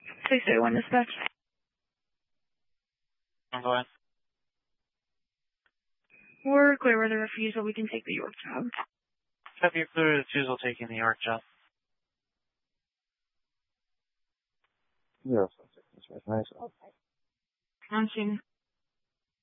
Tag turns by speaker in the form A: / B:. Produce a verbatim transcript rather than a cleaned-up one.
A: six eight one dispatch.
B: I'm going.
A: We're clear with the refusal. We can take the York job.
B: Have you clear refusal taking the York job?
C: Yes, that's nice.
A: I'm seeing.